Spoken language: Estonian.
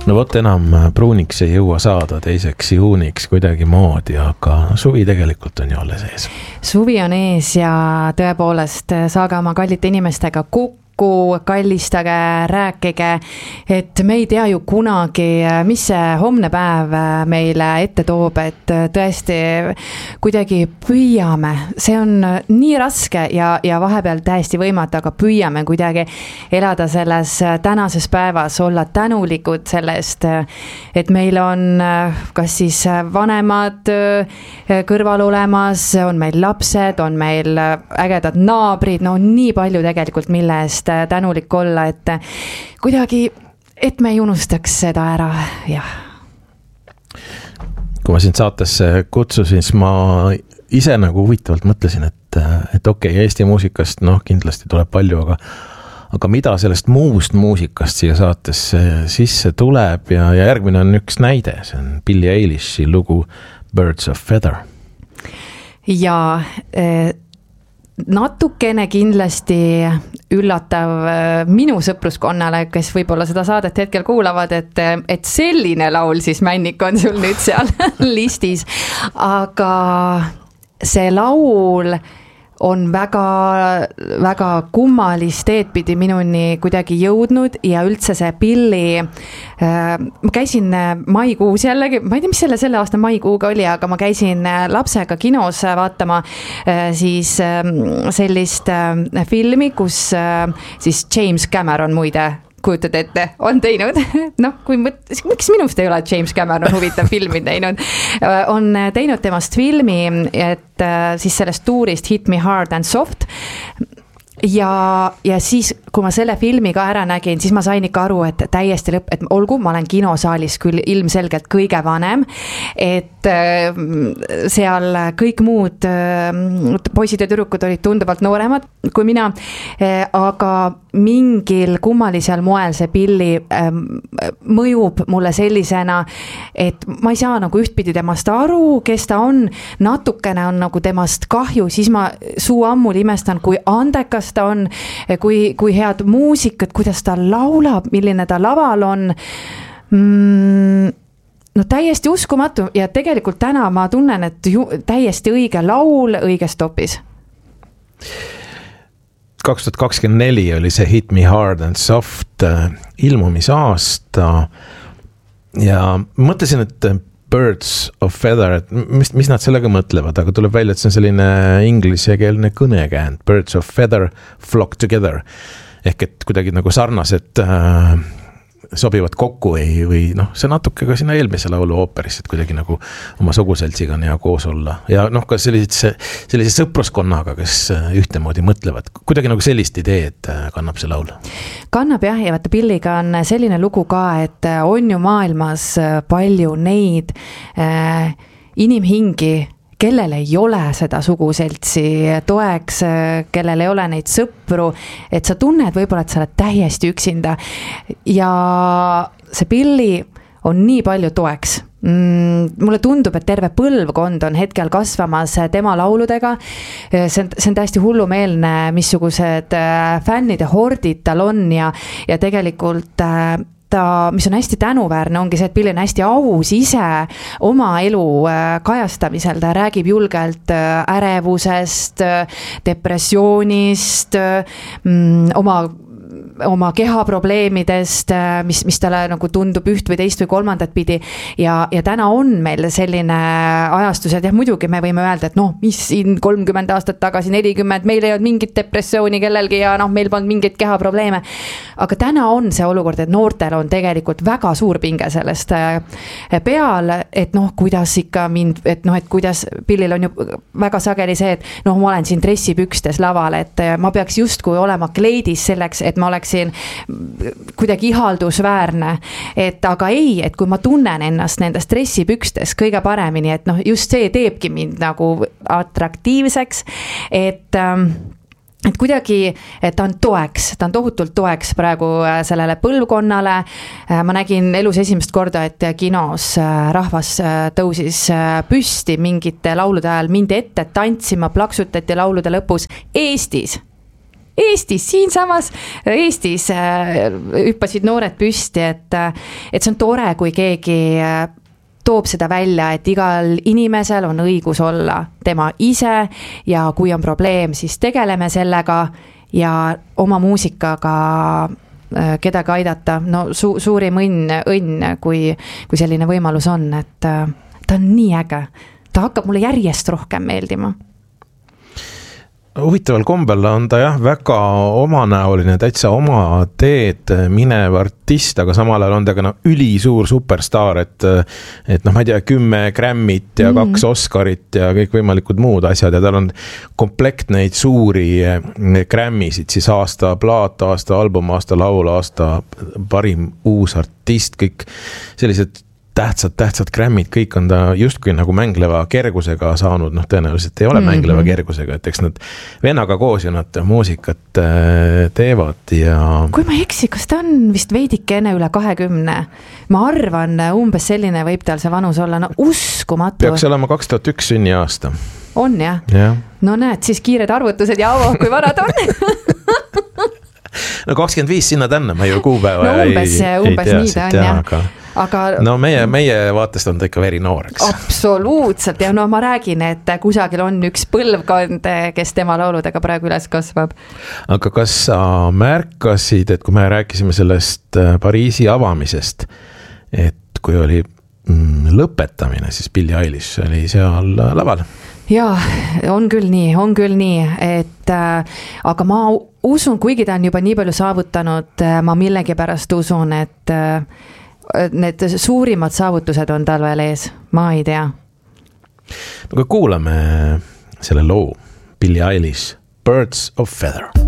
no vot enam pruuniks ei jõua saada 2. juuniks kuidagi moodi, aga suvi tegelikult on ju alles ees. Suvi on ees ja tõepoolest saage oma kallite inimestega kokku, kallistage, rääkige, et me ei tea ju kunagi, mis see homne päev meile ette toob, et tõesti kuidagi püüame, see on nii raske ja vahepeal täiesti võimatu, aga püüame kuidagi elada selles tänases päevas, olla tänulikud sellest, et meil on kas siis vanemad kõrval olemas, on meil lapsed, on meil ägedad naabrid, no nii palju tegelikult, mille eest tänulik olla, et kuidagi, et me ei unustaks seda ära, jah. Kui ma sind saatesse kutsusin, siis ma ise nagu huvitavalt mõtlesin, et okei, Eesti muusikast kindlasti tuleb palju, aga mida sellest muust muusikast siia saatesse sisse tuleb ja järgmine on üks näide, see on Billie Eilishi lugu Birds of Feather. Ja natukene kindlasti üllatav minu sõpruskonnale, kes võib-olla seda saadet hetkel kuulavad, et selline laul siis Männik on sul nüüd seal listis, aga see laul on väga, väga kummalist teedpidi minuni kuidagi jõudnud ja üldse see Billy, ma käisin maikuus jällegi, ma ei tea, mis selle aasta maikuuga oli, aga ma käisin lapsega kinos vaatama siis sellist filmi, kus siis James Cameron muide kujutad ette, on teinud, miks minust ei ole James Cameron huvitav filmi teinud, on teinud temast filmi, et siis sellest tuurist Hit Me Hard and Soft ja siis, kui ma selle filmi ka ära nägin, siis ma sain ikka aru, et täiesti et olgu, ma olen kinosaalis küll ilmselgelt kõige vanem, et seal kõik muud poisid ja tüdrukud olid tunduvalt nooremad kui mina, aga mingil kummalisel moel see Billy mõjub mulle sellisena, et ma ei saa nagu ühtpidi temast aru, kes ta on, natukene on nagu temast kahju, siis ma suu ammul imestan, kui andekas ta on, kui head muusikat, kuidas ta laulab, milline ta laval on. No täiesti uskumatu ja tegelikult täna ma tunnen, et täiesti õige laul õiges topis. 2024 oli see Hit Me Hard and Soft ilmumisaasta ja mõtlesin, et Birds of Feather, et mis nad sellega mõtlevad, aga tuleb välja, et see on selline inglisekeelne kõnekäänd, Birds of Feather flock together, ehk et kuidagi nagu sarnased sobivad kokku või see natuke ka sinna eelmise laulu ooperis, et kuidagi nagu oma suguseltsiga on hea koos olla ja ka sellise sõpruskonnaga, kes ühtemoodi mõtlevad, kuidagi nagu sellist ideed kannab see laul. Kannab jah, ja vaata Billiga on selline lugu ka, et on ju maailmas palju neid inimhingi, kellel ei ole seda suguseltsi toeks, kellel ei ole neid sõpru, et sa tunned võib-olla, et sa oled täiesti üksinda ja see Billy on nii palju toeks. Mulle tundub, et terve põlvkond on hetkel kasvamas tema lauludega, see on täiesti hullumeelne, missugused fännide hordid tal on ja tegelikult mis on hästi tänuväärne, ongi see, et Billy on hästi aus ise oma elu kajastamisel, ta räägib julgelt ärevusest, depressioonist, oma kehaprobleemidest, mis talle nagu tundub üht või teist või kolmandat pidi ja täna on meil selline ajastus, et jah, muidugi me võime öelda, et mis siin 30 aastat tagasi, 40, meil ei olnud mingit depressiooni kellelgi ja meil polnud mingeid kehaprobleeme, aga täna on see olukord, et noortel on tegelikult väga suur pinge sellest peal, et kuidas ikka et kuidas Billil on ju väga sageli see, et ma olen siin dressipükstes laval, et ma peaks justkui olema kleidis selleks, et ma oleksin kuidagi ihaldusväärne, et aga ei, et kui ma tunnen ennast nendes dressipükstes kõige paremini, et just see teebki mind nagu atraktiivseks, et kuidagi ta on toeks, ta on tohutult toeks praegu sellele põlvkonnale. Ma nägin elus esimest korda, et kinos rahvas tõusis püsti mingite laulude ajal, mindi ette tantsima, plaksutati laulude lõpus Eestis. Eestis, siinsamas Eestis hüppasid noored püsti, et see on tore, kui keegi toob seda välja, et igal inimesel on õigus olla tema ise ja kui on probleem, siis tegeleme sellega ja oma muusikaga kedagi aidata, no suurim õnn, kui selline võimalus on, et ta on nii äge, ta hakkab mulle järjest rohkem meeldima. Huvitaval kombel on ta jah, väga omanäoline, täitsa oma teed minev artist, aga samal ajal on ta ka ülisuur superstaar, et ma ei tea, 10 Grammit ja 2 Oscarit ja kõik võimalikud muud asjad ja tal on komplekt neid suuri Grammisid, siis aasta plaat, aasta album, aasta laul, aasta parim uus artist, kõik sellised tähtsad Grammid, kõik on ta justkui nagu mängleva kergusega saanud, tõenäoliselt ei ole mängleva kergusega, et eks nad vennaga koos ju nad muusikat teevad ja... Kui ma ei eksi, kas ta on vist veidike enne üle 20? Ma arvan, umbes selline võib tal see vanus olla, no uskumatu. Peaks olema 2001 sünniaasta. On jah? No näed, siis kiired arvutused ja kui vanad on. No 25 sinna tänna, ma ju kuupäeva umbes nii ta on jah. Aga... No meie vaatest on ta ikka veri nooreks. Absoluutselt ja no ma räägin, et kusagil on üks põlvkond, kes tema lauludega praegu üles kasvab. Aga kas sa märkasid, et kui me rääkisime sellest Pariisi avamisest, et kui oli lõpetamine, siis Billie Eilish oli seal laval? Jaa, on küll nii, et aga ma usun, kuigi ta on juba nii palju saavutanud, ma millegipärast usun, et need suurimad saavutused on tal veel ees, ma ei tea. No kui kuulame selle loo, Billie Eilish, Birds of Feather.